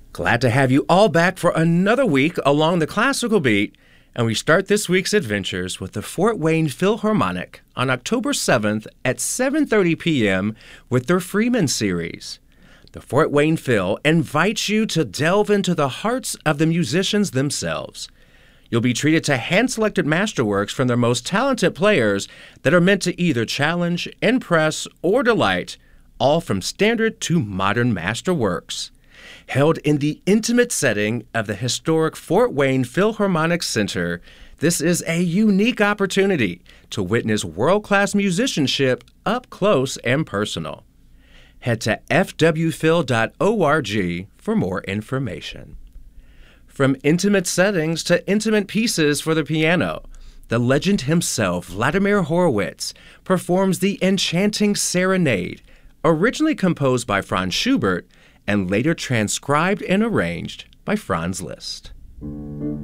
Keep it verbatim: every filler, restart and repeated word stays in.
Glad to have you all back for another week along the classical beat, and we start this week's adventures with the Fort Wayne Philharmonic on October seventh at seven thirty p.m. with their Freeman series. The Fort Wayne Phil invites you to delve into the hearts of the musicians themselves. You'll be treated to hand-selected masterworks from their most talented players that are meant to either challenge, impress, or delight, all from standard to modern masterworks. Held in the intimate setting of the historic Fort Wayne Philharmonic Center, this is a unique opportunity to witness world-class musicianship up close and personal. Head to f w phil dot org for more information. From intimate settings to intimate pieces for the piano, the legend himself, Vladimir Horowitz, performs the enchanting Serenade, originally composed by Franz Schubert and later transcribed and arranged by Franz Liszt.